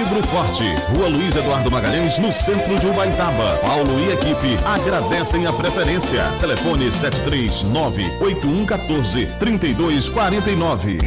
Vidro Forte, Rua Luiz Eduardo Magalhães, no centro de Ubaitaba. Paulo e equipe agradecem a preferência. Telefone 739-8114-3249.